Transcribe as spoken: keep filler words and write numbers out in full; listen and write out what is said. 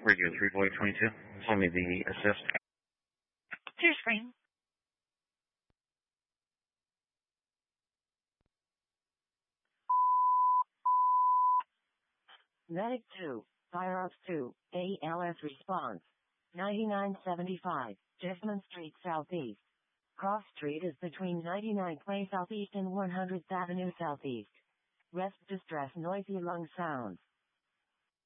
Radio three boy twenty-two. Send me the assist. To your screen. Medic two, Fire Ops two, A L S response. ninety-nine seventy-five, Jessamine Street Southeast. Cross Street is between ninety-nine Place Southeast and one hundredth Avenue Southeast. Rest distress noisy lung sounds.